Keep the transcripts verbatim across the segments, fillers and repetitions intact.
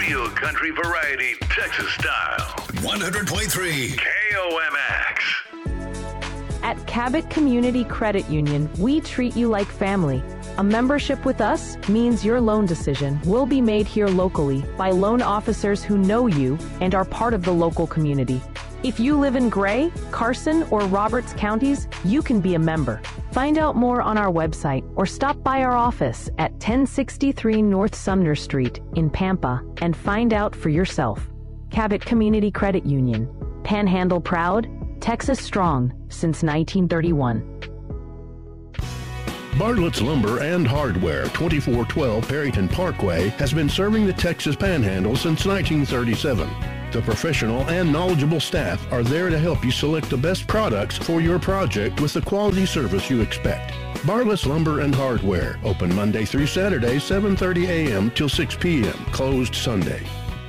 Real country variety, Texas style. one hundred point three K O M X. At Cabot Community Credit Union, we treat you like family. A membership with us means your loan decision will be made here locally by loan officers who know you and are part of the local community. If you live in Gray, Carson, or Roberts counties, you can be a member. Find out more on our website or stop by our office at ten sixty-three North Sumner Street in Pampa and find out for yourself. Cabot Community Credit Union. Panhandle proud, Texas strong since nineteen thirty-one. Bartlett's Lumber and Hardware, twenty-four twelve Perryton Parkway, has been serving the Texas Panhandle since nineteen thirty-seven. The professional and knowledgeable staff are there to help you select the best products for your project with the quality service you expect. Bartlett's Lumber and Hardware, open Monday through Saturday, seven thirty a.m. till six p.m., closed Sunday.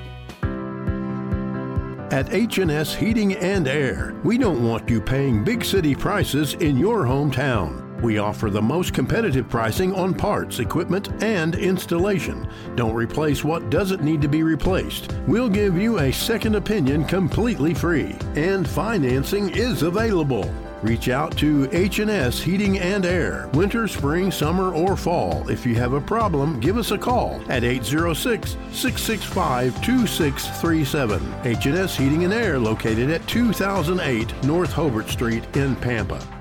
At H and S Heating and Air, we don't want you paying big city prices in your hometown. We offer the most competitive pricing on parts, equipment, and installation. Don't replace what doesn't need to be replaced. We'll give you a second opinion completely free, and financing is available. Reach out to H and S Heating and Air, winter, spring, summer, or fall. If you have a problem, give us a call at eight zero six, six six five, two six three seven. H and S Heating and Air, located at two thousand eight North Hobart Street in Pampa.